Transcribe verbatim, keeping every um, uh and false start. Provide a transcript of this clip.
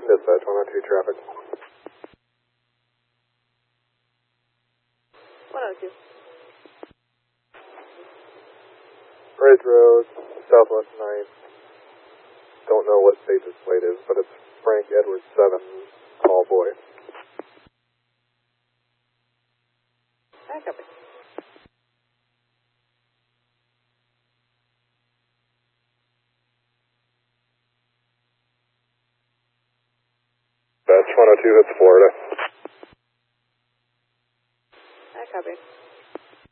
Dispatch one oh two traffic. one oh two. Ridge Road, Southwest ninth. Don't know what state this plate is, but it's Frank Edwards seven, tall boy. I copy. Dispatch one oh two hits Florida. I copy.